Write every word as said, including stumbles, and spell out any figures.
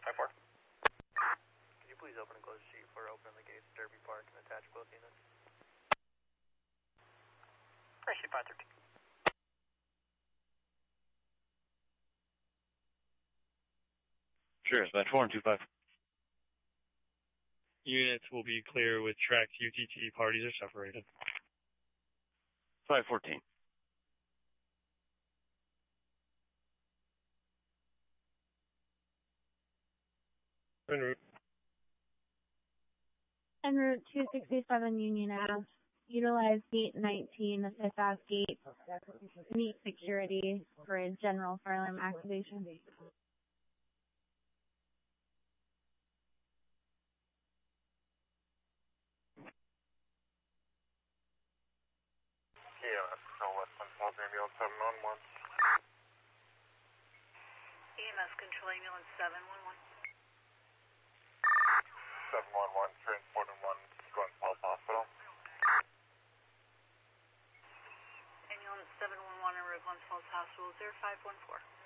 five four. Could you please open and close the sheet for open the gates, Derby Park, and attach both units? Right, sheet five thirteen. Sure, that's four and two five. Units will be clear with tracked U T T. Parties are separated. five fourteen. En route. En route two sixty-seven Union Ave. Utilize gate nineteen, the fifth Ave gate. Meet security for a general fire alarm activation. C M S Control West one twelve ambulance seven one one. E M S Control ambulance seven one one. seven one one, transporting one, going Falls Hospital. Ambulance seven one one en route Glens Falls Hospital, zero five one four.